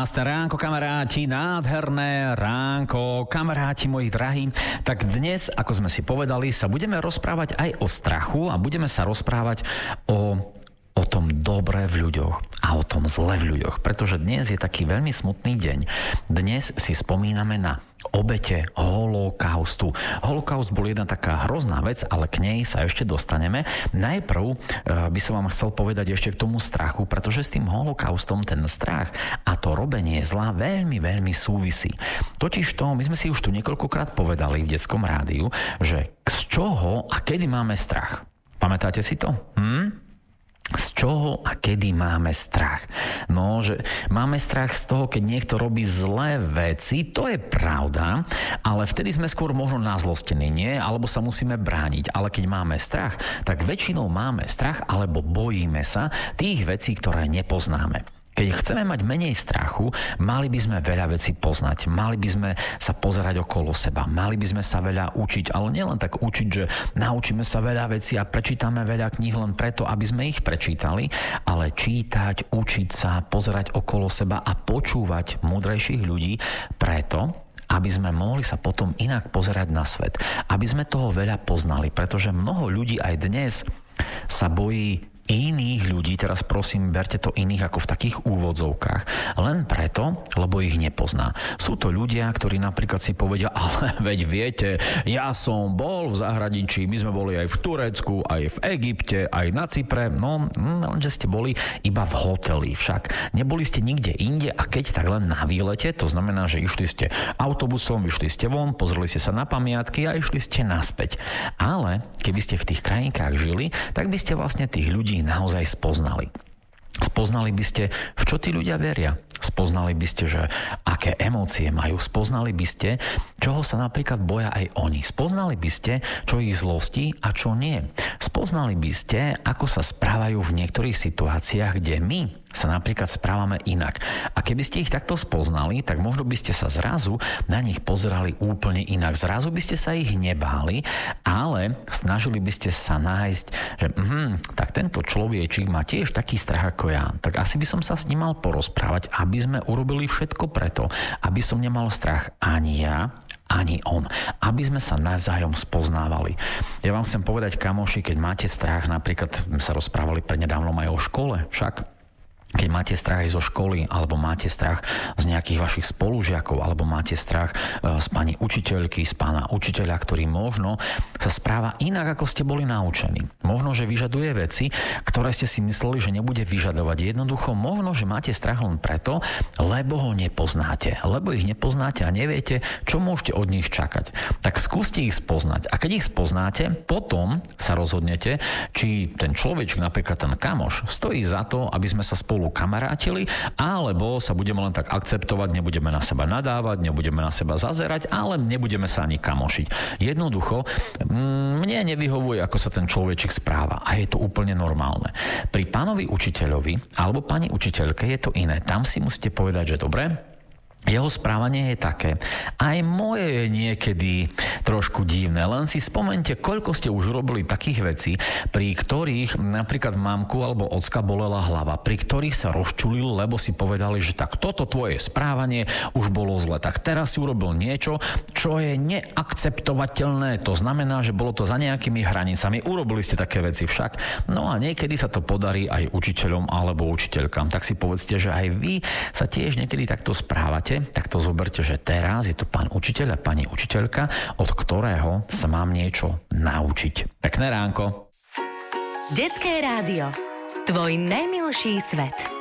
Krásne ránko, kamaráti, nádherné ránko, kamaráti moji drahí. Tak dnes, ako sme si povedali, sa budeme rozprávať aj o strachu a budeme sa rozprávať o tom dobre v ľuďoch a o tom zle v ľuďoch, pretože dnes je taký veľmi smutný deň. Dnes si spomíname na obete holokaustu. Holokaust bol jedna taká hrozná vec, ale k nej sa ešte dostaneme. Najprv by som vám chcel povedať ešte k tomu strachu, pretože s tým holokaustom ten strach a to robenie zla veľmi, veľmi súvisí. Totižto, my sme si už tu niekoľkokrát povedali v detskom rádiu, že z čoho a kedy máme strach. Pamätáte si to? Z čoho a kedy máme strach? No, že máme strach z toho, keď niekto robí zlé veci, to je pravda, ale vtedy sme skôr možno nazlostení, nie? Alebo sa musíme brániť. Ale keď máme strach, tak väčšinou máme strach alebo bojíme sa tých vecí, ktoré nepoznáme. Keď chceme mať menej strachu, mali by sme veľa vecí poznať, mali by sme sa pozerať okolo seba, mali by sme sa veľa učiť, ale nielen tak učiť, že naučíme sa veľa vecí a prečítame veľa kníh len preto, aby sme ich prečítali, ale čítať, učiť sa, pozerať okolo seba a počúvať múdrejších ľudí preto, aby sme mohli sa potom inak pozerať na svet, aby sme toho veľa poznali, pretože mnoho ľudí aj dnes sa bojí iných ľudí, teraz prosím, berte to iných ako v takých úvodzovkách, len preto, lebo ich nepozná. Sú to ľudia, ktorí napríklad si povedia, ale veď viete, ja som bol v zahraničí, my sme boli aj v Turecku, aj v Egypte, aj na Cypre, no, lenže ste boli iba v hoteli, však neboli ste nikde inde a keď tak len na výlete, to znamená, že išli ste autobusom, vyšli ste von, pozreli ste sa na pamiatky a išli ste naspäť. Ale keby ste v tých krajinkách žili, tak by ste vlastne tých ľudí naozaj spoznali. Spoznali by ste, v čo tí ľudia veria. Spoznali by ste, že aké emócie majú. Spoznali by ste, čoho sa napríklad boja aj oni. Spoznali by ste, čo ich zlostí a čo nie. Spoznali by ste, ako sa správajú v niektorých situáciách, kde my sa napríklad správame inak. A keby ste ich takto spoznali, tak možno by ste sa zrazu na nich pozerali úplne inak. Zrazu by ste sa ich nebáli, ale snažili by ste sa nájsť, že tak tento človečík má tiež taký strach ako ja. Tak asi by som sa s ním mal porozprávať, aby sme urobili všetko preto, aby som nemal strach ani ja, ani on. Aby sme sa navzájom spoznávali. Ja vám chcem povedať, kamoši, keď máte strach, napríklad sa rozprávali prednedávnom aj o škole, však keď máte strach aj zo školy, alebo máte strach z nejakých vašich spolužiakov, alebo máte strach z pani učiteľky, z pána učiteľa, ktorý možno sa správa inak, ako ste boli naučení. Možno, že vyžaduje veci, ktoré ste si mysleli, že nebude vyžadovať. Jednoducho, možno, že máte strach len preto, lebo ho nepoznáte. Lebo ich nepoznáte a neviete, čo môžete od nich čakať. Tak skúste ich spoznať. A keď ich spoznáte, potom sa rozhodnete, či ten človečik, napríklad ten kamoš, stojí za to, aby sme sa spolu kamarátili, alebo sa budeme len tak akceptovať, nebudeme na seba nadávať, nebudeme na seba zazerať, ale nebudeme sa ani kamošiť. Jednoducho, mne nevyhovuje, ako sa ten človečik správa a je to úplne normálne. Pri pánovi učiteľovi alebo pani učiteľke je to iné. Tam si musíte povedať, že dobre, jeho správanie je také. Aj moje je niekedy trošku divné. Len si spomente, koľko ste už robili takých vecí, pri ktorých napríklad mamku alebo ocka bolela hlava, pri ktorých sa rozčulil, lebo si povedali, že tak toto tvoje správanie už bolo zle. Tak teraz si urobil niečo, čo je neakceptovateľné. To znamená, že bolo to za nejakými hranicami. Urobili ste také veci však. No a niekedy sa to podarí aj učiteľom alebo učiteľkám. Tak si povedzte, že aj vy sa tiež niekedy takto správate. Tak to zoberte, že teraz je tu pán učiteľ a pani učiteľka, od ktorého sa mám niečo naučiť. Pekné ránko. Detské rádio. Tvoj najmilší svet.